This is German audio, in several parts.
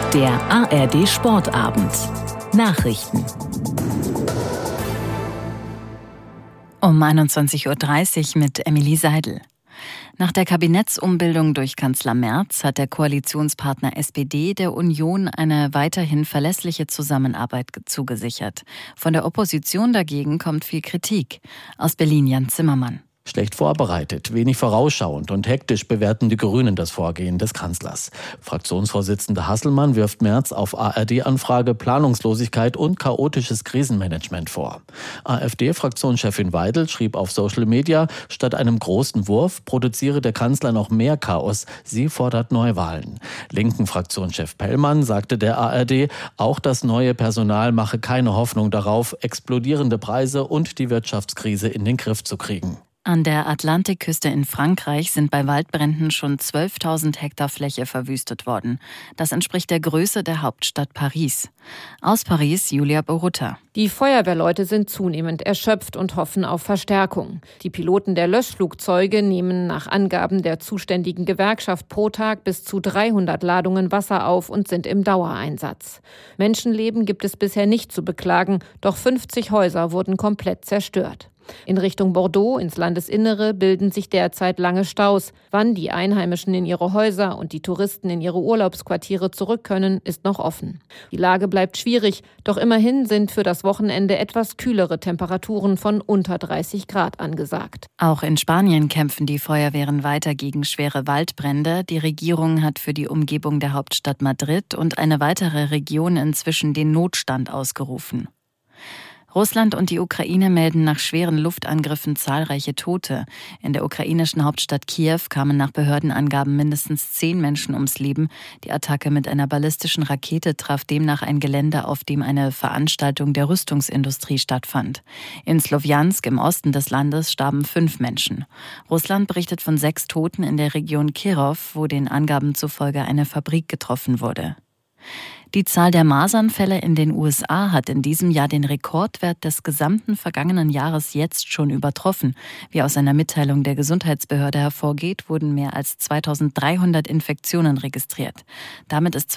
Der ARD Sportabend. Nachrichten. Um 21.30 Uhr mit Emilie Seidel. Nach der Kabinettsumbildung durch Kanzler Merz hat der Koalitionspartner SPD der Union eine weiterhin verlässliche Zusammenarbeit zugesichert. Von der Opposition dagegen kommt viel Kritik. Aus Berlin Jan Zimmermann. Schlecht vorbereitet, wenig vorausschauend und hektisch bewerten die Grünen das Vorgehen des Kanzlers. Fraktionsvorsitzender Hasselmann wirft Merz auf ARD-Anfrage Planungslosigkeit und chaotisches Krisenmanagement vor. AfD-Fraktionschefin Weidel schrieb auf Social Media, statt einem großen Wurf produziere der Kanzler noch mehr Chaos. Sie fordert Neuwahlen. Linken Fraktionschef Pellmann sagte der ARD, auch das neue Personal mache keine Hoffnung darauf, explodierende Preise und die Wirtschaftskrise in den Griff zu kriegen. An der Atlantikküste in Frankreich sind bei Waldbränden schon 12.000 Hektar Fläche verwüstet worden. Das entspricht der Größe der Hauptstadt Paris. Aus Paris Julia Borutta. Die Feuerwehrleute sind zunehmend erschöpft und hoffen auf Verstärkung. Die Piloten der Löschflugzeuge nehmen nach Angaben der zuständigen Gewerkschaft pro Tag bis zu 300 Ladungen Wasser auf und sind im Dauereinsatz. Menschenleben gibt es bisher nicht zu beklagen, doch 50 Häuser wurden komplett zerstört. In Richtung Bordeaux, ins Landesinnere, bilden sich derzeit lange Staus. Wann die Einheimischen in ihre Häuser und die Touristen in ihre Urlaubsquartiere zurück können, ist noch offen. Die Lage bleibt schwierig, doch immerhin sind für das Wochenende etwas kühlere Temperaturen von unter 30 Grad angesagt. Auch in Spanien kämpfen die Feuerwehren weiter gegen schwere Waldbrände. Die Regierung hat für die Umgebung der Hauptstadt Madrid und eine weitere Region inzwischen den Notstand ausgerufen. Russland und die Ukraine melden nach schweren Luftangriffen zahlreiche Tote. In der ukrainischen Hauptstadt Kiew kamen nach Behördenangaben mindestens 10 Menschen ums Leben. Die Attacke mit einer ballistischen Rakete traf demnach ein Gelände, auf dem eine Veranstaltung der Rüstungsindustrie stattfand. In Slowjansk im Osten des Landes starben 5 Menschen. Russland berichtet von 6 Toten in der Region Kirov, wo den Angaben zufolge eine Fabrik getroffen wurde. Die Zahl der Masernfälle in den USA hat in diesem Jahr den Rekordwert des gesamten vergangenen Jahres jetzt schon übertroffen. Wie aus einer Mitteilung der Gesundheitsbehörde hervorgeht, wurden mehr als 2300 Infektionen registriert. Damit ist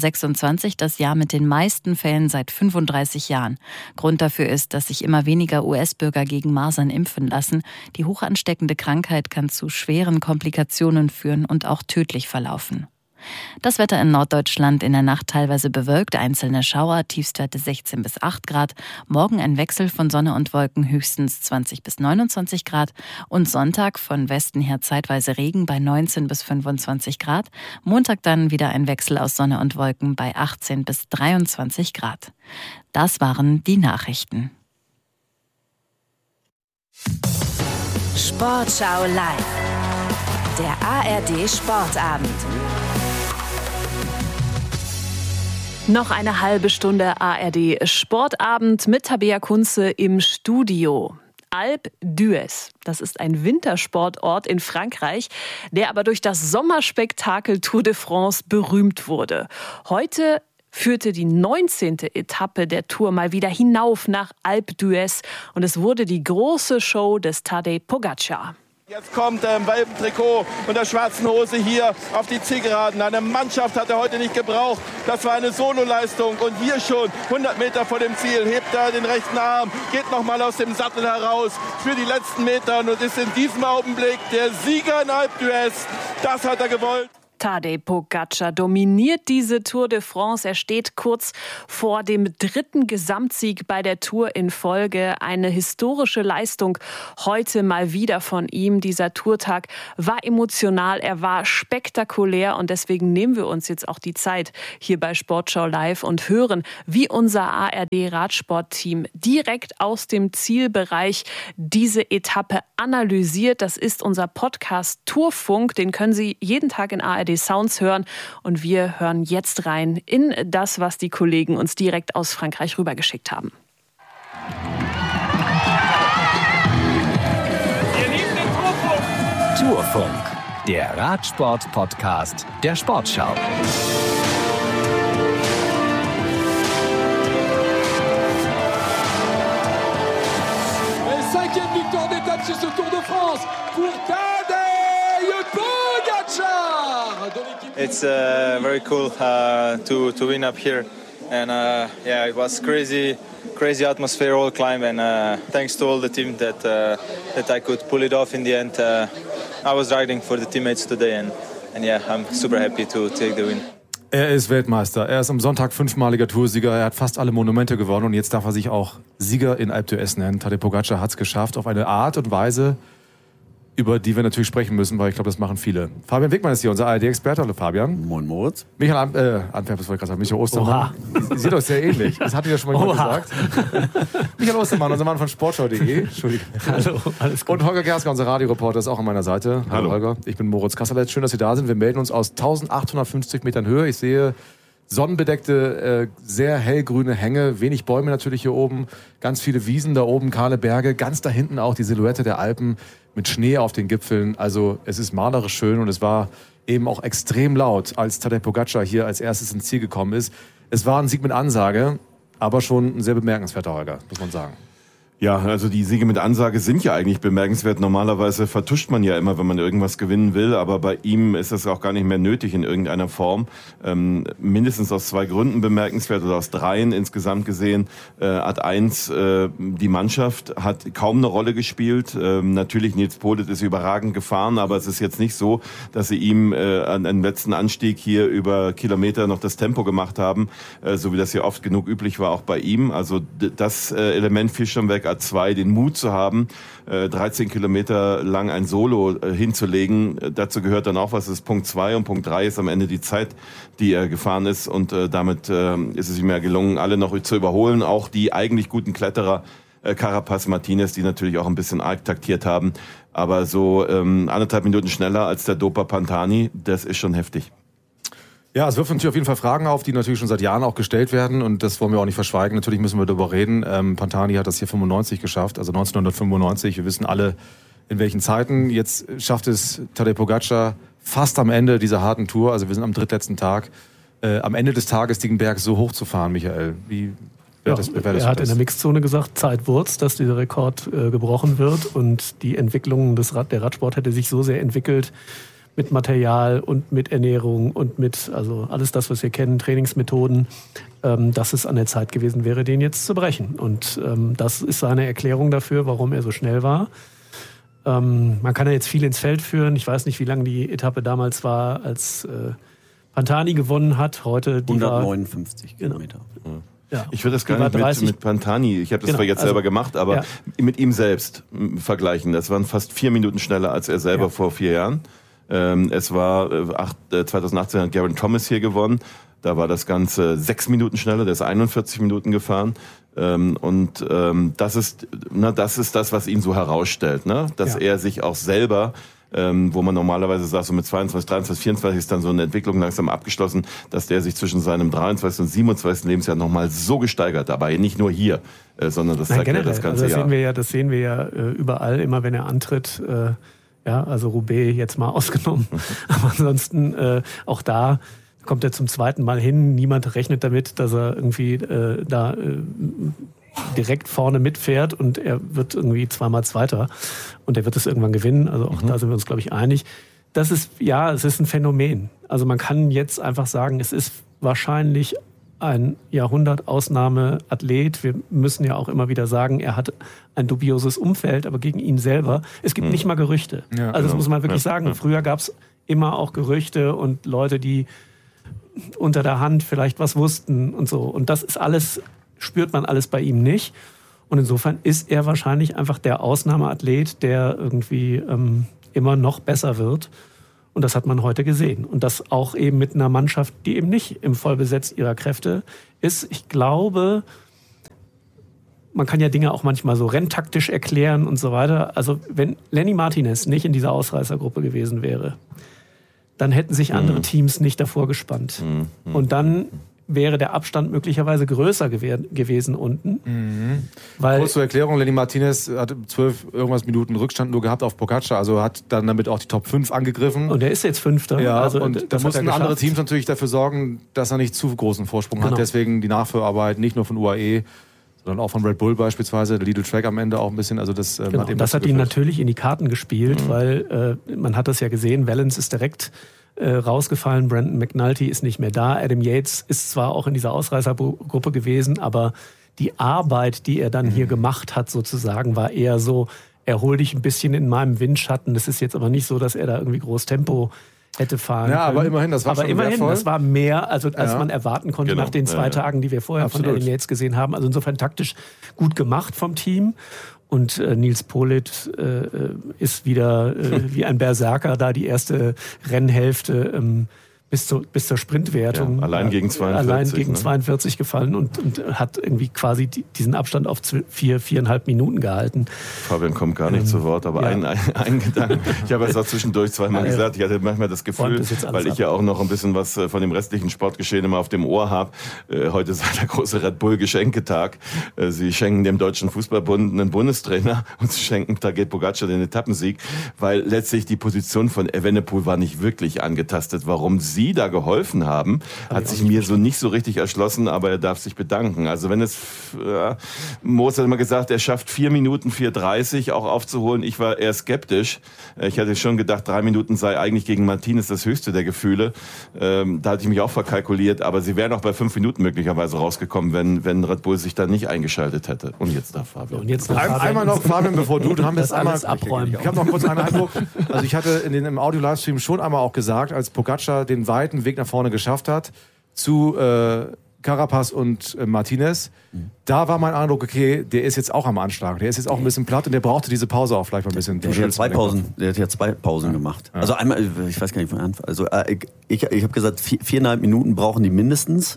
2026 das Jahr mit den meisten Fällen seit 35 Jahren. Grund dafür ist, dass sich immer weniger US-Bürger gegen Masern impfen lassen. Die hochansteckende Krankheit kann zu schweren Komplikationen führen und auch tödlich verlaufen. Das Wetter in Norddeutschland: in der Nacht teilweise bewölkt, einzelne Schauer, Tiefstwerte 16 bis 8 Grad. Morgen ein Wechsel von Sonne und Wolken, höchstens 20 bis 29 Grad. Und Sonntag von Westen her zeitweise Regen bei 19 bis 25 Grad. Montag dann wieder ein Wechsel aus Sonne und Wolken bei 18 bis 23 Grad. Das waren die Nachrichten. Sportschau live. Der ARD Sportabend. Noch eine halbe Stunde ARD Sportabend mit Tabea Kunze im Studio. Alpe d'Huez, das ist ein Wintersportort in Frankreich, der aber durch das Sommerspektakel Tour de France berühmt wurde. Heute führte die 19. Etappe der Tour mal wieder hinauf nach Alpe d'Huez und es wurde die große Show des Tadej Pogačar. Jetzt kommt er im Welpentrikot und der schwarzen Hose hier auf die Zielgeraden. Eine Mannschaft hat er heute nicht gebraucht. Das war eine Sololeistung. Und hier schon 100 Meter vor dem Ziel hebt er den rechten Arm, geht nochmal aus dem Sattel heraus für die letzten Meter und ist in diesem Augenblick der Sieger in Alpe d'Huez. Das hat er gewollt. Tadej Pogačar dominiert diese Tour de France. Er steht kurz vor dem 3. Gesamtsieg bei der Tour in Folge. Eine historische Leistung heute mal wieder von ihm. Dieser Tourtag war emotional, er war spektakulär und deswegen nehmen wir uns jetzt auch die Zeit hier bei Sportschau Live und hören, wie unser ARD-Radsportteam direkt aus dem Zielbereich diese Etappe analysiert. Das ist unser Podcast Tourfunk. Den können Sie jeden Tag in ARD Sounds hören und wir hören jetzt rein in das, was die Kollegen uns direkt aus Frankreich rübergeschickt haben. Ihr lieben den Tourfunk. Tourfunk, der Radsport-Podcast der Sportschau. 5e victoire d'étape sur ce Tour de France pour Tadej Pogačar. it's very cool to win up here. And it was crazy atmosphere all climb, and thanks to all the team that I could pull it off in the end. I was riding for the teammates today, and I'm super happy to take the win. Er ist Weltmeister. Er ist am Sonntag 5-maliger Toursieger. Er hat fast alle Monumente gewonnen und jetzt darf er sich auch Sieger in Alpe d'Huez nennen. Tadej Pogačar hat es geschafft auf eine Art und Weise, über die wir natürlich sprechen müssen, weil ich glaube, das machen viele. Fabian Wegmann ist hier, unser ARD-Experte. Hallo Fabian. Moin Moritz. Michael Antwerp, das wollte ich gerade sagen. Michael Ostermann. Ihr seht euch sehr ähnlich. Das hatte ich ja schon mal gesagt. Michael Ostermann, unser Mann von Sportschau.de. Entschuldigung. Hallo, alles gut. Und Holger Gersker, unser Radioreporter, ist auch an meiner Seite. Hallo Holger. Ich bin Moritz Kasserlet. Schön, dass Sie da sind. Wir melden uns aus 1850 Metern Höhe. Ich sehe sonnenbedeckte, sehr hellgrüne Hänge, wenig Bäume natürlich hier oben, ganz viele Wiesen da oben, kahle Berge, ganz da hinten auch die Silhouette der Alpen mit Schnee auf den Gipfeln. Also es ist malerisch schön und es war eben auch extrem laut, als Tadej Pogačar hier als erstes ins Ziel gekommen ist. Es war ein Sieg mit Ansage, aber schon ein sehr bemerkenswerter Holger, muss man sagen. Ja, also die Siege mit Ansage sind ja eigentlich bemerkenswert. Normalerweise vertuscht man ja immer, wenn man irgendwas gewinnen will, aber bei ihm ist das auch gar nicht mehr nötig in irgendeiner Form. Mindestens aus 2 Gründen bemerkenswert oder aus 3 insgesamt gesehen. Ad 1, die Mannschaft hat kaum eine Rolle gespielt. Natürlich, Nils Politt ist überragend gefahren, aber es ist jetzt nicht so, dass sie ihm an einem letzten Anstieg hier über Kilometer noch das Tempo gemacht haben, so wie das hier oft genug üblich war, auch bei ihm. Also das Element fiel schon weg. A2, den Mut zu haben, 13 Kilometer lang ein Solo hinzulegen. Dazu gehört dann auch was, das ist Punkt 2 und Punkt 3 ist am Ende die Zeit, die er gefahren ist und damit ist es ihm ja gelungen, alle noch zu überholen, auch die eigentlich guten Kletterer, Carapaz, Martinez, die natürlich auch ein bisschen arg taktiert haben, aber so 1,5 Minuten schneller als der Doper Pantani, das ist schon heftig. Ja, es wirft natürlich auf jeden Fall Fragen auf, die natürlich schon seit Jahren auch gestellt werden und das wollen wir auch nicht verschweigen. Natürlich müssen wir darüber reden. Pantani hat das hier 95 geschafft, also 1995. Wir wissen alle, in welchen Zeiten. Jetzt schafft es Tadej Pogačar fast am Ende dieser harten Tour, also wir sind am drittletzten Tag, am Ende des Tages den Berg so hoch zu fahren, Michael. Er hat in der Mixzone gesagt, Zeit wird's, dass dieser Rekord gebrochen wird und die Entwicklung der Radsport hätte sich so sehr entwickelt, mit Material und mit Ernährung und mit, also alles das, was wir kennen, Trainingsmethoden, dass es an der Zeit gewesen wäre, den jetzt zu brechen. Und das ist seine Erklärung dafür, warum er so schnell war. Man kann ja jetzt viel ins Feld führen. Ich weiß nicht, wie lange die Etappe damals war, als Pantani gewonnen hat. Heute 159 Kilometer. Ja. Ich würde das gar nicht mit Pantani, ich habe das zwar jetzt selber gemacht, aber mit ihm selbst vergleichen. Das waren fast 4 Minuten schneller als er selber vor 4 Jahren. Es war 2018 hat Geraint Thomas hier gewonnen. Da war das Ganze 6 Minuten schneller, der ist 41 Minuten gefahren. Das ist das, was ihn so herausstellt, ne? Dass er sich auch selber, wo man normalerweise sagt, so mit 22, 23, 24 ist dann so eine Entwicklung langsam abgeschlossen, dass der sich zwischen seinem 23. und 27. Lebensjahr nochmal so gesteigert, aber nicht nur hier, sondern das zeigt ja das ganze Jahr. Das sehen wir ja überall, immer wenn er antritt. Also Roubaix jetzt mal ausgenommen. Aber ansonsten auch da kommt er zum 2. Mal hin. Niemand rechnet damit, dass er irgendwie direkt vorne mitfährt und er wird irgendwie 2-mal Zweiter und er wird es irgendwann gewinnen. Also auch da sind wir uns, glaube ich, einig. Es ist ein Phänomen. Also man kann jetzt einfach sagen, es ist wahrscheinlich ein Jahrhundert-Ausnahme-Athlet. Wir müssen ja auch immer wieder sagen, er hat ein dubioses Umfeld, aber gegen ihn selber. Es gibt nicht mal Gerüchte. Ja, also das muss man wirklich sagen. Früher gab es immer auch Gerüchte und Leute, die unter der Hand vielleicht was wussten und so. Und das ist alles, spürt man alles bei ihm nicht. Und insofern ist er wahrscheinlich einfach der Ausnahmeathlet, der irgendwie immer noch besser wird. Und das hat man heute gesehen. Und das auch eben mit einer Mannschaft, die eben nicht im Vollbesitz ihrer Kräfte ist. Ich glaube, man kann ja Dinge auch manchmal so renntaktisch erklären und so weiter. Also wenn Lenny Martinez nicht in dieser Ausreißergruppe gewesen wäre, dann hätten sich andere Teams nicht davor gespannt. Und dann wäre der Abstand möglicherweise größer gewesen unten. Weil kurz zur Erklärung, Lenny Martinez hat 12 irgendwas Minuten Rückstand nur gehabt auf Pogačar, also hat dann damit auch die Top 5 angegriffen. Und er ist jetzt Fünfter. Ja, also und da mussten andere Teams natürlich dafür sorgen, dass er nicht zu großen Vorsprung hat. Deswegen die Nachführarbeit nicht nur von UAE, sondern auch von Red Bull beispielsweise, der Lidl Track am Ende auch ein bisschen. Also das hat ihm das hat ihn natürlich in die Karten gespielt, weil man hat das ja gesehen, Wellens ist direkt rausgefallen. Brandon McNulty ist nicht mehr da. Adam Yates ist zwar auch in dieser Ausreißergruppe gewesen, aber die Arbeit, die er dann hier gemacht hat sozusagen, war eher so, erhol dich ein bisschen in meinem Windschatten. Das ist jetzt aber nicht so, dass er da irgendwie groß Tempo hätte fahren können. Aber immerhin, das war schon wertvoll. Das war mehr, als man erwarten konnte nach den 2 Tagen, die wir vorher von Adam Yates gesehen haben. Also insofern taktisch gut gemacht vom Team. Und Nils Politt ist wieder wie ein Berserker da die erste Rennhälfte bis zur Sprintwertung. Ja, allein gegen 42. 42 gefallen und hat irgendwie quasi diesen Abstand auf 4,5 Minuten gehalten. Fabian kommt gar nicht zu Wort, aber ein Gedanke. Ich habe es auch zwischendurch zweimal gesagt. Ich hatte manchmal das Gefühl, weil ich ja auch noch ein bisschen was von dem restlichen Sportgeschehen immer auf dem Ohr habe. Heute ist der große Red Bull Geschenketag. Sie schenken dem Deutschen Fußballbund einen Bundestrainer und sie schenken Tadej Pogačar den Etappensieg, weil letztlich die Position von Evenepoel war nicht wirklich angetastet. Warum Sie da geholfen haben, hat sich mir so nicht so richtig erschlossen, aber er darf sich bedanken. Also wenn es, Moos hat immer gesagt, er schafft 4 Minuten 4:30 auch aufzuholen. Ich war eher skeptisch. Ich hatte schon gedacht, 3 Minuten sei eigentlich gegen Martinez das höchste der Gefühle. Da hatte ich mich auch verkalkuliert, aber sie wären auch bei 5 Minuten möglicherweise rausgekommen, wenn Red Bull sich da nicht eingeschaltet hätte. Und jetzt darf Fabian. Und jetzt einmal noch, Fabian, bevor du haben das einmal abräumen. Ich habe noch kurz einen Eindruck. Also ich hatte im Audio-Livestream schon einmal auch gesagt, als Pogačar den weiten Weg nach vorne geschafft hat, zu Carapaz und Martinez, da war mein Eindruck, okay, der ist jetzt auch am Anschlag, der ist jetzt auch ein bisschen platt und der brauchte diese Pause auch vielleicht mal ein bisschen. Der hat ja 2 Pausen gemacht. Ja. Also einmal, ich weiß gar nicht von Anfang, also ich habe gesagt, 4,5 Minuten brauchen die mindestens,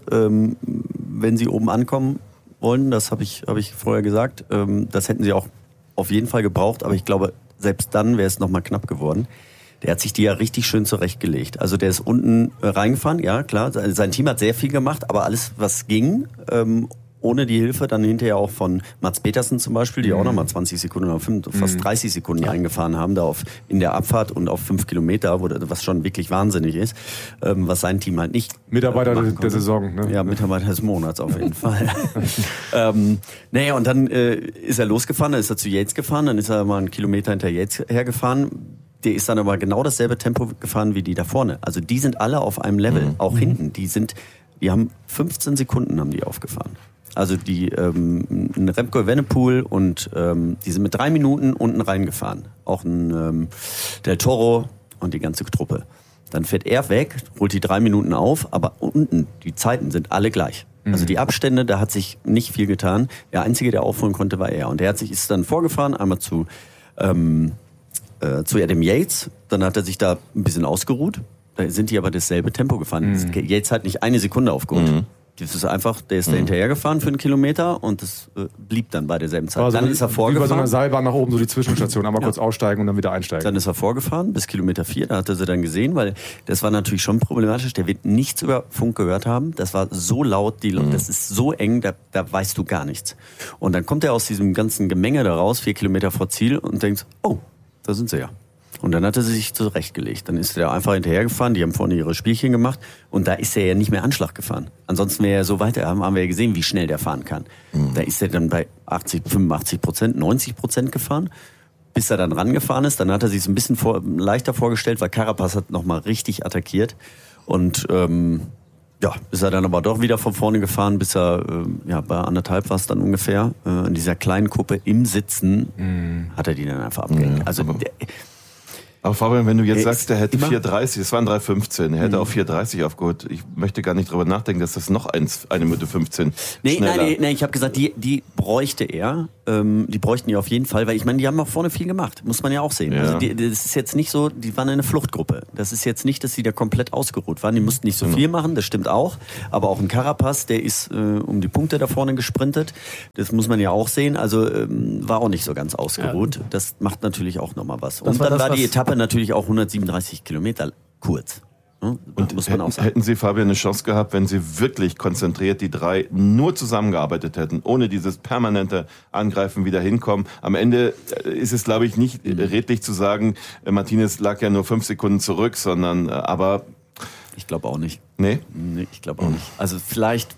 wenn sie oben ankommen wollen, das habe ich vorher gesagt, das hätten sie auch auf jeden Fall gebraucht, aber ich glaube, selbst dann wäre es nochmal knapp geworden. Der hat sich die ja richtig schön zurechtgelegt. Also der ist unten reingefahren, ja klar. Sein Team hat sehr viel gemacht, aber alles, was ging, ohne die Hilfe dann hinterher auch von Mats Petersen zum Beispiel, die auch nochmal 20 Sekunden oder fast 30 Sekunden eingefahren haben, da in der Abfahrt und auf 5 Kilometer, was schon wirklich wahnsinnig ist, was sein Team halt nicht Mitarbeiter der Saison, ne? Ja, Mitarbeiter des Monats auf jeden Fall. Naja, und dann ist er losgefahren, dann ist er zu Yates gefahren, dann ist er mal einen Kilometer hinter Yates hergefahren. Der ist dann aber genau dasselbe Tempo gefahren wie die da vorne. Also die sind alle auf einem Level, auch hinten. Die haben 15 Sekunden haben die aufgefahren. Also die Remco Evenepoel und die sind mit 3 Minuten unten reingefahren. Auch ein Del Toro und die ganze Truppe. Dann fährt er weg, holt die 3 Minuten auf, aber unten, die Zeiten sind alle gleich. Also die Abstände, da hat sich nicht viel getan. Der Einzige, der aufholen konnte, war er. Und der ist dann vorgefahren, einmal zu Adam Yates, dann hat er sich da ein bisschen ausgeruht. Da sind die aber dasselbe Tempo gefahren. Yates hat nicht 1 Sekunde aufgeholt. Das ist einfach, der ist da hinterher gefahren für 1 Kilometer und das blieb dann bei derselben Zeit. Also dann ist er vorgefahren. Über so einer Seilbahn nach oben, so die Zwischenstation, einmal kurz aussteigen und dann wieder einsteigen. Dann ist er vorgefahren bis Kilometer 4, da hat er sie dann gesehen, weil das war natürlich schon problematisch. Der wird nichts über Funk gehört haben. Das war so laut, das ist so eng, da weißt du gar nichts. Und dann kommt er aus diesem ganzen Gemenge da raus, 4 Kilometer vor Ziel und denkt, oh, da sind sie ja. Und dann hat er sich zurechtgelegt. Dann ist er einfach hinterhergefahren, die haben vorne ihre Spielchen gemacht und da ist er ja nicht mehr Anschlag gefahren. Ansonsten wäre er so weiter, haben wir ja gesehen, wie schnell der fahren kann. Da ist er dann bei 85%, 90% gefahren, bis er dann rangefahren ist. Dann hat er sich so ein bisschen leichter vorgestellt, weil Carapaz hat nochmal richtig attackiert und ist er dann aber doch wieder von vorne gefahren, bis er bei 1,5 war es dann ungefähr. In dieser kleinen Kuppe im Sitzen hat er die dann einfach abgehängt. Also aber Fabian, wenn du jetzt sagst, der hätte 4,30, das waren 3,15, er hätte auch 4,30 aufgeholt. Ich möchte gar nicht drüber nachdenken, dass das noch 1 Minute 15 schneller. Nee, ich habe gesagt, die bräuchte er. Die bräuchten die auf jeden Fall, weil ich meine, die haben auch vorne viel gemacht, muss man ja auch sehen. Ja. Also das ist jetzt nicht so, die waren eine Fluchtgruppe. Das ist jetzt nicht, dass sie da komplett ausgeruht waren. Die mussten nicht so viel machen, das stimmt auch. Aber auch ein Carapaz, der ist um die Punkte da vorne gesprintet. Das muss man ja auch sehen. Also war auch nicht so ganz ausgeruht. Ja. Das macht natürlich auch nochmal was. Und dann war die Etappe natürlich auch 137 Kilometer kurz. Und muss man auch sagen. Hätten Sie, Fabian, eine Chance gehabt, wenn Sie wirklich konzentriert die 3 nur zusammengearbeitet hätten, ohne dieses permanente Angreifen wieder hinkommen? Am Ende ist es, glaube ich, nicht redlich zu sagen, Martinez lag ja nur 5 Sekunden zurück, sondern aber... Ich glaube auch nicht. Nee, ich glaube auch nicht. Also vielleicht,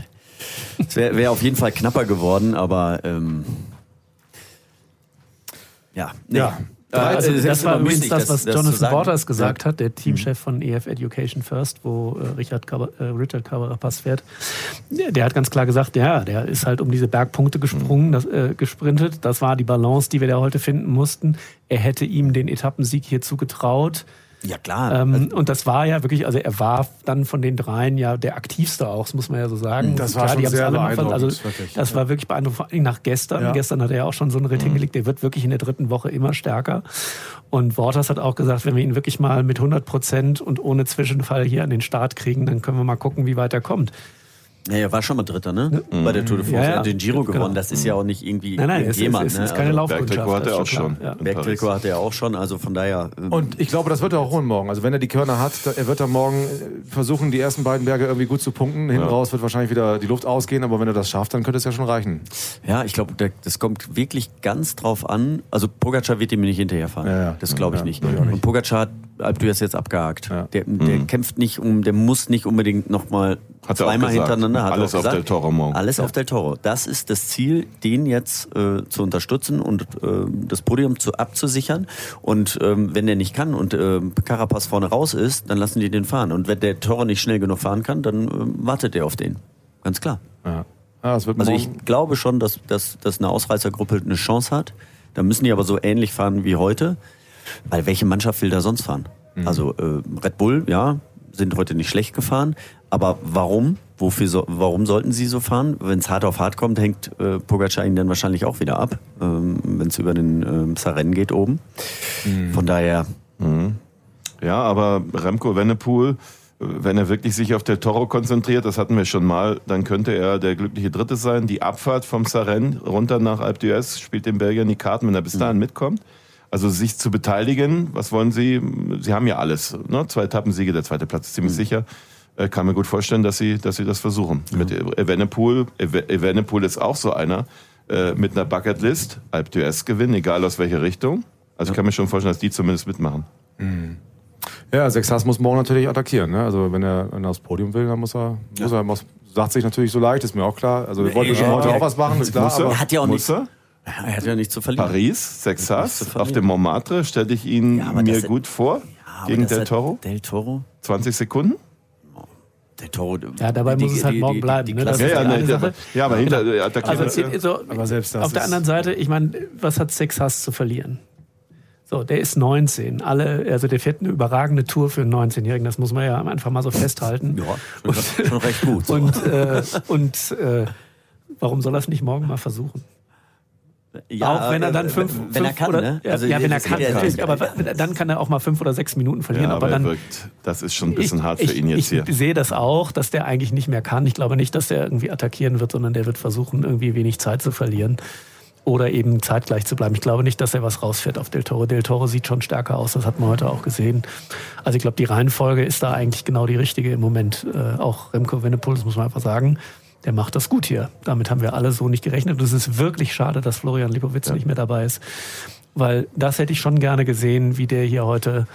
es wäre auf jeden Fall knapper geworden, aber... Also das war übrigens das, was Jonathan Waters gesagt hat, der Teamchef von EF Education First, wo Richard Carapaz fährt. Der hat ganz klar gesagt, ja, der ist halt um diese Bergpunkte gesprintet. Das war die Balance, die wir da heute finden mussten. Er hätte ihm den Etappensieg hier zugetraut. Ja, klar. Und das war ja wirklich, also er war dann von den dreien ja der aktivste auch, das muss man ja so sagen. Das war schon sehr beeindruckend. Also das war wirklich beeindruckend, vor allem nach gestern. Ja. Gestern hat er ja auch schon so einen Ritt hingelegt, der wird wirklich in der dritten Woche immer stärker. Und Waters hat auch gesagt, wenn wir ihn wirklich mal mit 100% und ohne Zwischenfall hier an den Start kriegen, dann können wir mal gucken, wie weit er kommt. Ja, er war schon mal Dritter, ne? Bei der Tour de France. Er hat den Giro gewonnen. Das ist ja auch nicht irgendwie jemand. Es ist keine Laufkundschaft. Bergtrikot hat er auch schon. Bergtrikot hat er auch schon, also von daher. Und ich glaube, das wird er auch holen morgen. Also wenn er die Körner hat, er wird dann morgen versuchen, die ersten beiden Berge irgendwie gut zu punkten. Hinten raus wird wahrscheinlich wieder die Luft ausgehen, aber wenn er das schafft, dann könnte es ja schon reichen. Ja, ich glaube, das kommt wirklich ganz drauf an. Also Pogacar wird ihm nicht hinterherfahren. Ja. Das glaube ich nicht. Und Pogacar hat Alpe d'Huez jetzt abgehakt. Ja. Der kämpft nicht der muss nicht unbedingt nochmal zweimal hintereinander. Hat alles auf Del Toro morgen. Alles auf Del Toro. Das ist das Ziel, den jetzt zu unterstützen und das Podium abzusichern. Und wenn der nicht kann und Carapaz vorne raus ist, dann lassen die den fahren. Und wenn der Toro nicht schnell genug fahren kann, dann wartet der auf den. Ganz klar. Ja. Das wird also ich glaube schon, dass eine Ausreißergruppe eine Chance hat. Da müssen die aber so ähnlich fahren wie heute. Weil welche Mannschaft will da sonst fahren? Also Red Bull, ja, sind heute nicht schlecht gefahren. Aber warum? Warum sollten sie so fahren? Wenn es hart auf hart kommt, hängt Pogacar ihn dann wahrscheinlich auch wieder ab, wenn es über den Sarren geht oben. Von daher. Ja, aber Remco Evenepoel, wenn er wirklich sich auf Del Toro konzentriert, das hatten wir schon mal, dann könnte er der glückliche Dritte sein. Die Abfahrt vom Sarren runter nach Alpe d'Huez spielt den Belgiern die Karten, wenn er bis dahin mitkommt. Also sich zu beteiligen, was wollen Sie? Sie haben ja alles, ne? 2 Etappensiege, der zweite Platz ist ziemlich sicher. Kann mir gut vorstellen, dass Sie das versuchen. Mit Evenepoel. Evenepoel ist auch so einer mit einer Bucketlist, Alpe d'Huez gewinnen, egal aus welcher Richtung. Also ich kann mir schon vorstellen, dass die zumindest mitmachen. Ja, Sexas muss morgen natürlich attackieren. Ne? Also wenn er aufs Podium will, dann muss er sagt sich natürlich so leicht, ist mir auch klar. Also wir wollten schon heute auch was machen, ist klar. Er hat ja auch nichts. Er hat ja nichts zu verlieren. Paris, Sexas, auf dem Montmartre, stelle ich ihn mir gut vor, gegen Del Toro. Del Toro? 20 Sekunden? Del Toro. Ja, dabei muss es halt morgen bleiben. Das ist die eine Sache. Ja, aber hinter aber selbst das auf der anderen Seite, ich meine, was hat Sexas zu verlieren? So, der ist 19. Also der fährt eine überragende Tour für einen 19-Jährigen. Das muss man ja einfach mal so festhalten. Ja, schon recht gut. So. Und warum soll er es nicht morgen mal versuchen? Ja, auch wenn er dann wenn er kann, oder, ne? Also wenn er kann, natürlich, aber dann kann er auch mal 5 oder 6 Minuten verlieren. Ja, aber dann, das ist schon ein bisschen hart für ihn jetzt hier. Ich sehe das auch, dass der eigentlich nicht mehr kann. Ich glaube nicht, dass der irgendwie attackieren wird, sondern der wird versuchen, irgendwie wenig Zeit zu verlieren oder eben zeitgleich zu bleiben. Ich glaube nicht, dass er was rausfährt auf Del Toro. Del Toro sieht schon stärker aus, das hat man heute auch gesehen. Also ich glaube, die Reihenfolge ist da eigentlich genau die richtige im Moment. Auch Remco Evenepoel, das muss man einfach sagen. Der macht das gut hier. Damit haben wir alle so nicht gerechnet. Und es ist wirklich schade, dass Florian Lipowitz nicht mehr dabei ist. Weil das hätte ich schon gerne gesehen, wie der hier heute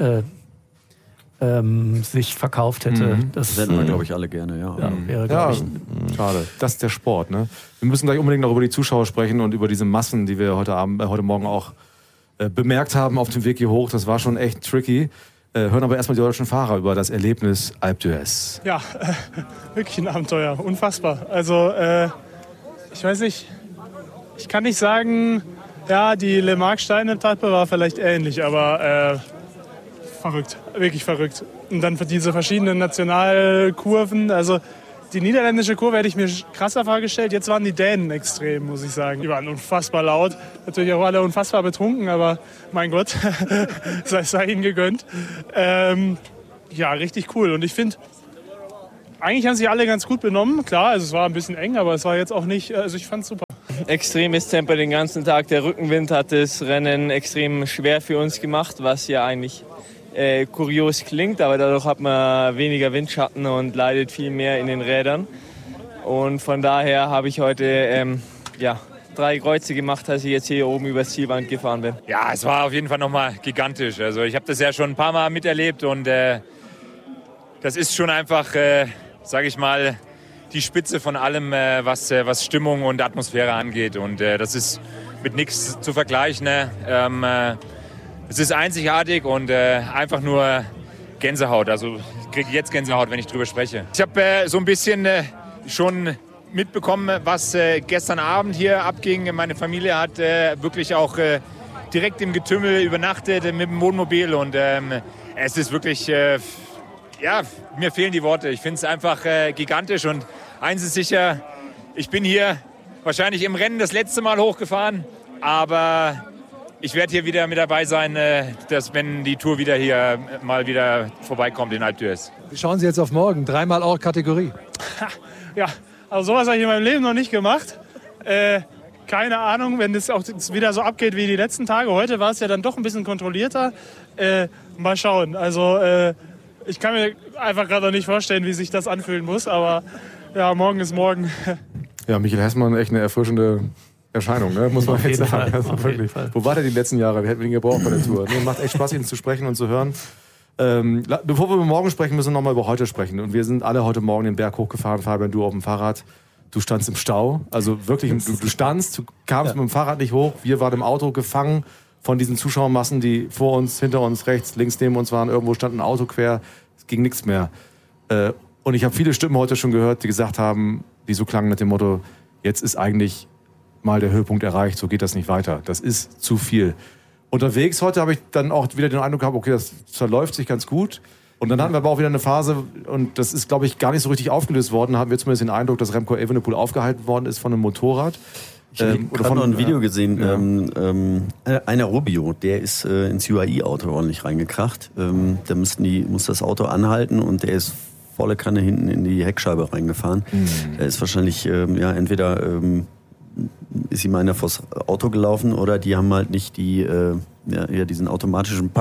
sich verkauft hätte. Das hätten wir, glaube ich, alle gerne, wäre, schade. Das ist der Sport, ne? Wir müssen gleich unbedingt noch über die Zuschauer sprechen und über diese Massen, die wir heute Morgen auch bemerkt haben auf dem Weg hier hoch. Das war schon echt tricky. Hören aber erstmal die deutschen Fahrer über das Erlebnis Alpe d'Huez. Ja, wirklich ein Abenteuer. Unfassbar. Also, ich weiß nicht, ich kann nicht sagen, ja, die Le Marc-Stein-Etappe war vielleicht ähnlich, aber verrückt, wirklich verrückt. Und dann für diese verschiedenen Nationalkurven, also die niederländische Kurve hätte ich mir krasser vorgestellt. Jetzt waren die Dänen extrem, muss ich sagen. Die waren unfassbar laut. Natürlich auch alle unfassbar betrunken, aber mein Gott, sei ihnen gegönnt. Ja, richtig cool. Und ich finde, eigentlich haben sich alle ganz gut benommen. Klar, also es war ein bisschen eng, aber es war jetzt auch nicht, also ich fand es super. Extremes Tempo den ganzen Tag. Der Rückenwind hat das Rennen extrem schwer für uns gemacht, was ja eigentlich kurios klingt, aber dadurch hat man weniger Windschatten und leidet viel mehr in den Rädern. Und von daher habe ich heute 3 Kreuze gemacht, als ich jetzt hier oben über die Zielwand gefahren bin. Ja, es war auf jeden Fall nochmal gigantisch. Also ich habe das ja schon ein paar Mal miterlebt und das ist schon einfach, sage ich mal, die Spitze von allem, was Stimmung und Atmosphäre angeht. Und das ist mit nichts zu vergleichen. es ist einzigartig und einfach nur Gänsehaut. Also ich kriege jetzt Gänsehaut, wenn ich drüber spreche. Ich habe so ein bisschen schon mitbekommen, was gestern Abend hier abging. Meine Familie hat wirklich auch direkt im Getümmel übernachtet mit dem Wohnmobil und es ist wirklich, mir fehlen die Worte. Ich finde es einfach gigantisch und eins ist sicher, ich bin hier wahrscheinlich im Rennen das letzte Mal hochgefahren, aber ich werde hier wieder mit dabei sein, dass wenn die Tour wieder hier mal wieder vorbeikommt in Alpe d'Huez. Wie schauen Sie jetzt auf morgen? 3-mal Or-Kategorie. Ja, also sowas habe ich in meinem Leben noch nicht gemacht. Keine Ahnung, wenn das auch wieder so abgeht wie die letzten Tage. Heute war es ja dann doch ein bisschen kontrollierter. Mal schauen. Also ich kann mir einfach gerade noch nicht vorstellen, wie sich das anfühlen muss. Aber ja, morgen ist morgen. Ja, Michael Hessmann, echt eine erfrischende Erscheinung, ne? Muss man jetzt sagen. Also wirklich. Wo war der die letzten Jahre? Wir hätten ihn gebraucht bei der Tour. Nee, macht echt Spaß, ihn zu sprechen und zu hören. Bevor wir über morgen sprechen, müssen wir nochmal über heute sprechen. Und wir sind alle heute Morgen den Berg hochgefahren, Fabian, du auf dem Fahrrad. Du standst im Stau, also wirklich, du standst, du kamst mit dem Fahrrad nicht hoch. Wir waren im Auto gefangen von diesen Zuschauermassen, die vor uns, hinter uns, rechts, links neben uns waren. Irgendwo stand ein Auto quer, es ging nichts mehr. Und ich habe viele Stimmen heute schon gehört, die gesagt haben, die so klangen mit dem Motto, jetzt ist eigentlich mal der Höhepunkt erreicht, so geht das nicht weiter. Das ist zu viel. Unterwegs heute habe ich dann auch wieder den Eindruck gehabt, okay, das verläuft sich ganz gut. Und dann hatten wir aber auch wieder eine Phase, und das ist, glaube ich, gar nicht so richtig aufgelöst worden, da hatten wir zumindest den Eindruck, dass Remco Evenepoel aufgehalten worden ist von einem Motorrad. Ich habe noch ein Video gesehen, einer Rubio, der ist ins UAE-Auto ordentlich reingekracht. Da muss das Auto anhalten und der ist volle Kanne hinten in die Heckscheibe reingefahren. Der ist wahrscheinlich, entweder ist ihm einer vors Auto gelaufen oder die haben halt nicht diesen automatischen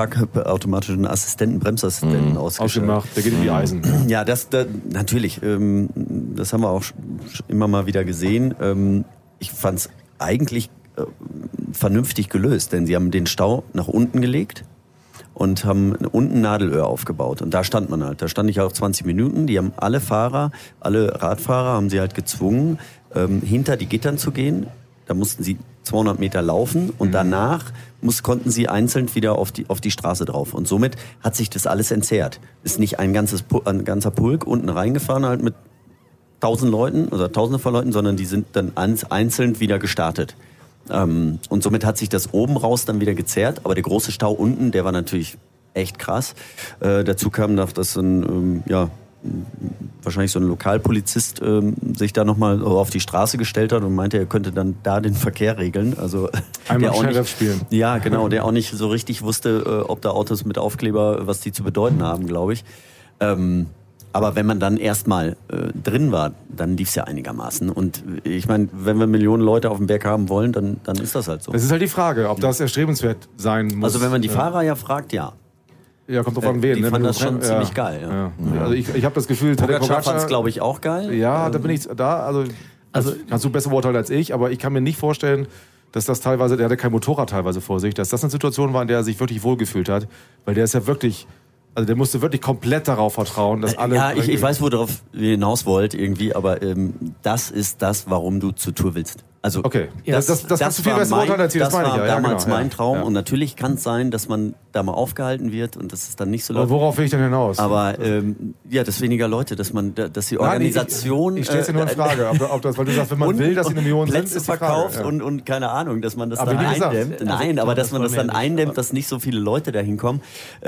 Bremsassistenten ausgemacht. Der geht in die Eisen. Ja, natürlich. Das haben wir auch immer mal wieder gesehen. Ich fand es eigentlich vernünftig gelöst, denn sie haben den Stau nach unten gelegt und haben unten Nadelöhr aufgebaut. Und da stand man halt. Da stand ich auch 20 Minuten. Die haben alle Radfahrer haben sie halt gezwungen, hinter die Gittern zu gehen. Da mussten sie 200 Meter laufen und danach konnten sie einzeln wieder auf die Straße drauf. Und somit hat sich das alles entzerrt. Ist nicht ein ganzer Pulk unten reingefahren, halt mit 1000 Leuten oder Tausende von Leuten, sondern die sind dann einzeln wieder gestartet. Und somit hat sich das oben raus dann wieder gezerrt. Aber der große Stau unten, der war natürlich echt krass. Dazu kam noch, dass wahrscheinlich so ein Lokalpolizist sich da nochmal auf die Straße gestellt hat und meinte, er könnte dann da den Verkehr regeln. Also einmal Sheriff spielen. Ja, genau, der auch nicht so richtig wusste, ob da Autos mit Aufkleber, was die zu bedeuten haben, glaube ich. Aber wenn man dann erstmal drin war, dann lief es ja einigermaßen. Und ich meine, wenn wir Millionen Leute auf dem Berg haben wollen, dann ist das halt so. Das ist halt die Frage, ob das erstrebenswert sein muss. Also wenn man die Fahrer ja fragt, ja. Ja, kommt drauf an wen. Die fanden das schon ziemlich geil. Ja. Also ich habe das Gefühl, Pogacar fand es, glaube ich, auch geil. Ja, da bin ich da. Also kannst du besser beurteilen als ich, aber ich kann mir nicht vorstellen, dass das teilweise, der hatte kein Motorrad teilweise vor sich, dass das eine Situation war, in der er sich wirklich wohlgefühlt hat, weil der ist ja wirklich, also der musste wirklich komplett darauf vertrauen, dass alle... Ja, ich weiß, worauf ihr hinaus wollt irgendwie, aber das ist das, warum du zur Tour willst. Also okay, das kannst du viel besser beurteilen als ich, das meine ich. Das war damals mein Traum und natürlich kann es sein, dass man da mal aufgehalten wird und dass es dann nicht so läuft. Aber worauf will ich denn hinaus? Aber dass weniger Leute, dass die Organisation... Ich stelle es dir nur in Frage, ob das, weil du sagst, wenn man will, dass die eine Million sind, ist die Frage. Verkauft und keine Ahnung, dass man das dann eindämmt. Nein, aber dass man das dann eindämmt, dass nicht so viele Leute dahin kommen.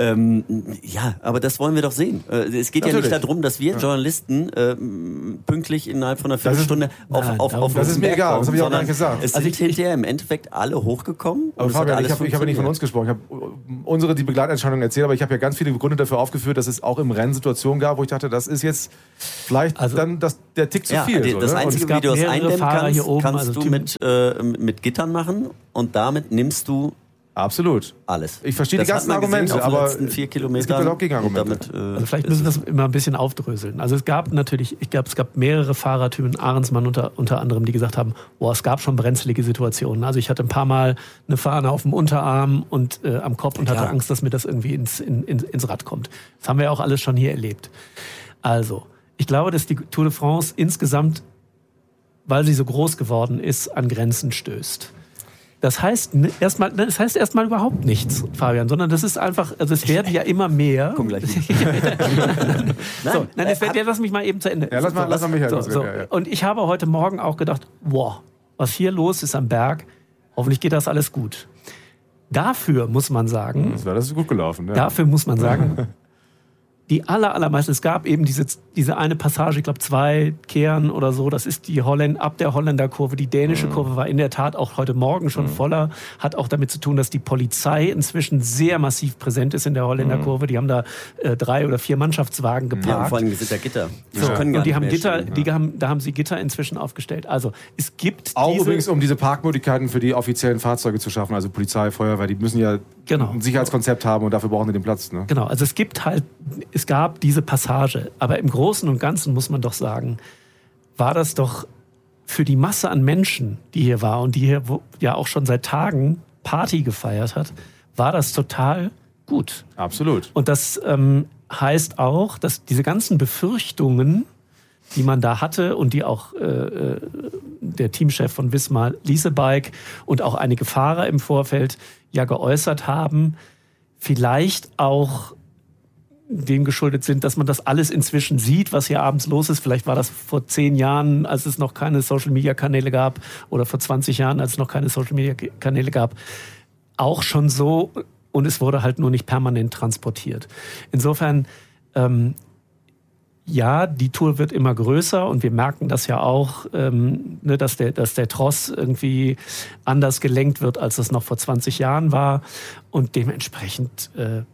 Aber das wollen wir doch sehen. Es geht ja nicht darum, dass wir Journalisten pünktlich innerhalb von einer Viertelstunde auf das ist mir egal, das habe ich auch gar nicht gesagt. Es sind hinterher im Endeffekt alle hochgekommen. Aber Fabian, ich habe ja nicht von uns gesprochen. Ich habe die Begleitentscheidung erzählt, aber ich habe ja ganz viele Gründe dafür aufgeführt, dass es auch im Rennen Situationen gab, wo ich dachte, das ist jetzt vielleicht dann der Tick zu viel. Das Einzige, wie du das eindämmen kannst du mit Gittern machen und damit nimmst du Absolut. Alles. Ich verstehe die ganzen Argumente, aber es gibt 4 Kilometer auch Gegenargumente. Also vielleicht müssen wir das immer ein bisschen aufdröseln. Also es gab natürlich, ich glaube, es gab mehrere Fahrertypen, Ahrensmann unter anderem, die gesagt haben, es gab schon brenzlige Situationen. Also ich hatte ein paar Mal eine Fahne auf dem Unterarm und am Kopf und hatte Angst, dass mir das irgendwie ins Rad kommt. Das haben wir ja auch alles schon hier erlebt. Also, ich glaube, dass die Tour de France insgesamt, weil sie so groß geworden ist, an Grenzen stößt. Das heißt erstmal überhaupt nichts, Fabian, sondern das ist einfach, also es werden ja immer mehr. Komm gleich. Lass mich mal eben zu Ende. Ja, lass mal mich halt so. Ja. Und ich habe heute Morgen auch gedacht, wow, was hier los ist am Berg, hoffentlich geht das alles gut. Dafür muss man sagen, das ist gut gelaufen. Ja. Dafür muss man sagen, die allermeisten, es gab eben diese eine Passage, ich glaube 2 Kehren oder so, das ist ab der Holländerkurve. Die dänische Kurve war in der Tat auch heute Morgen schon voller, hat auch damit zu tun, dass die Polizei inzwischen sehr massiv präsent ist in der Holländerkurve. Die haben da 3 oder 4 Mannschaftswagen geparkt. Ja, vor allem sind da Gitter. Da haben sie Gitter inzwischen aufgestellt. Also es gibt auch übrigens, um diese Parkmöglichkeiten für die offiziellen Fahrzeuge zu schaffen, also Polizei, Feuerwehr, die müssen ja ein Sicherheitskonzept haben und dafür brauchen sie den Platz. Ne? Genau, also es gab diese Passage, aber im Großen und Ganzen muss man doch sagen, war das doch für die Masse an Menschen, die hier war und die hier ja auch schon seit Tagen Party gefeiert hat, war das total gut. Absolut. Und das heißt auch, dass diese ganzen Befürchtungen, die man da hatte und die auch der Teamchef von Wismar Leasebike und auch einige Fahrer im Vorfeld ja geäußert haben, vielleicht auch dem geschuldet sind, dass man das alles inzwischen sieht, was hier abends los ist. Vielleicht war das vor 10 Jahren, als es noch keine Social-Media-Kanäle gab, oder vor 20 Jahren, als es noch keine Social-Media-Kanäle gab, auch schon so, und es wurde halt nur nicht permanent transportiert. Insofern, die Tour wird immer größer und wir merken das ja auch, dass der Tross irgendwie anders gelenkt wird, als es noch vor 20 Jahren war, und dementsprechend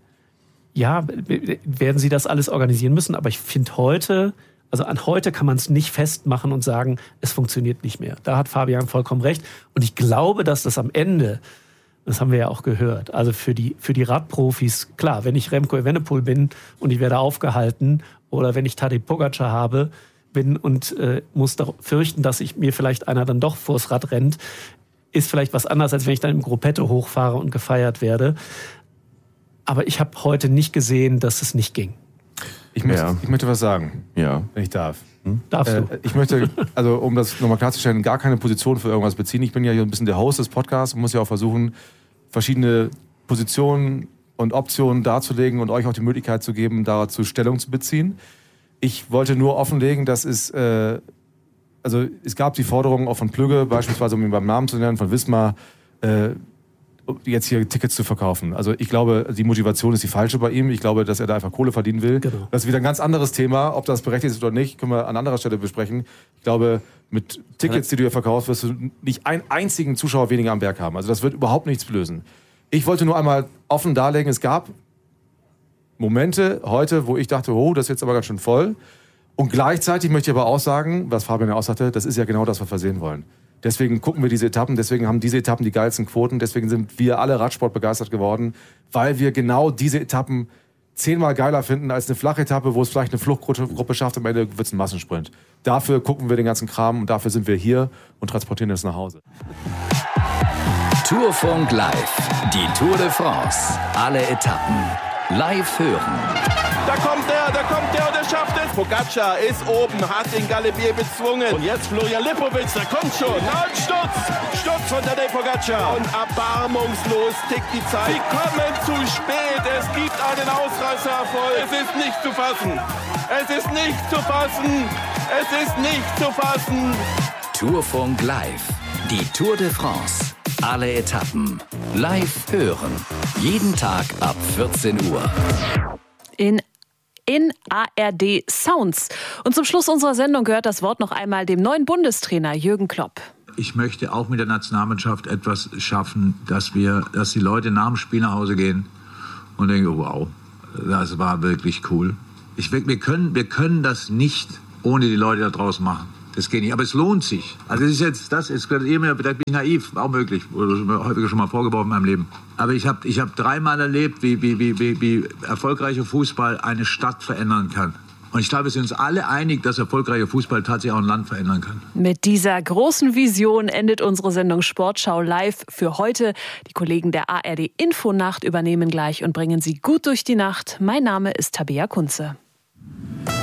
werden sie das alles organisieren müssen. Aber ich finde an heute kann man es nicht festmachen und sagen, es funktioniert nicht mehr. Da hat Fabian vollkommen recht. Und ich glaube, dass das am Ende, das haben wir ja auch gehört, also für die Radprofis, klar, wenn ich Remco Evenepoel bin und ich werde aufgehalten, oder wenn ich Tadej Pogačar bin und muss fürchten, dass mir vielleicht einer dann doch vors Rad rennt, ist vielleicht was anderes, als wenn ich dann im Gruppetto hochfahre und gefeiert werde. Aber ich habe heute nicht gesehen, dass es nicht ging. Ich möchte was sagen, wenn ich darf. Darfst du? Ich möchte, also um das nochmal klarzustellen, gar keine Position für irgendwas beziehen. Ich bin ja hier ein bisschen der Host des Podcasts und muss ja auch versuchen, verschiedene Positionen und Optionen darzulegen und euch auch die Möglichkeit zu geben, dazu Stellung zu beziehen. Ich wollte nur offenlegen, dass es gab die Forderung auch von Plügge, beispielsweise, um ihn beim Namen zu nennen, von Wismar, jetzt hier Tickets zu verkaufen. Also ich glaube, die Motivation ist die falsche bei ihm. Ich glaube, dass er da einfach Kohle verdienen will. Genau. Das ist wieder ein ganz anderes Thema. Ob das berechtigt ist oder nicht, können wir an anderer Stelle besprechen. Ich glaube, mit Tickets, die du hier verkaufst, wirst du nicht einen einzigen Zuschauer weniger am Berg haben. Also das wird überhaupt nichts lösen. Ich wollte nur einmal offen darlegen, es gab Momente heute, wo ich dachte, das ist jetzt aber ganz schön voll. Und gleichzeitig möchte ich aber auch sagen, was Fabian ja auch sagte, das ist ja genau das, was wir sehen wollen. Deswegen gucken wir diese Etappen, deswegen haben diese Etappen die geilsten Quoten, deswegen sind wir alle Radsport begeistert geworden, weil wir genau diese Etappen 10-mal geiler finden als eine flache Etappe, wo es vielleicht eine Fluchtgruppe schafft, am Ende wird es ein Massensprint. Dafür gucken wir den ganzen Kram und dafür sind wir hier und transportieren das nach Hause. Tourfunk Live, die Tour de France, alle Etappen live hören. Da kommt der und er schafft es. Pogačar ist oben, hat den Galibier bezwungen. Und jetzt Florian Lipowitz, der kommt schon. Und Sturz von Tadej Pogačar. Und erbarmungslos tickt die Zeit. Sie kommen zu spät. Es gibt einen Ausreißererfolg. Es ist nicht zu fassen. Es ist nicht zu fassen. Es ist nicht zu fassen. Tourfunk Live, die Tour de France. Alle Etappen live hören. Jeden Tag ab 14 Uhr. In ARD Sounds. Und zum Schluss unserer Sendung gehört das Wort noch einmal dem neuen Bundestrainer Jürgen Klopp. Ich möchte auch mit der Nationalmannschaft etwas schaffen, dass die Leute nach dem Spiel nach Hause gehen und denken, wow, das war wirklich cool. Wir können das nicht ohne die Leute da draußen machen. Das geht nicht, aber es lohnt sich. Also das ist vielleicht naiv, auch möglich, oder mir häufiger schon mal vorgeworfen in meinem Leben. Aber ich hab 3-mal erlebt, wie erfolgreicher Fußball eine Stadt verändern kann. Und ich glaube, wir sind uns alle einig, dass erfolgreicher Fußball tatsächlich auch ein Land verändern kann. Mit dieser großen Vision endet unsere Sendung Sportschau live für heute. Die Kollegen der ARD Infonacht übernehmen gleich und bringen Sie gut durch die Nacht. Mein Name ist Tabea Kunze.